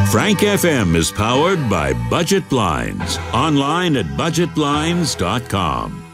Frank FM is powered by Budget Blinds. Online at budgetblinds.com.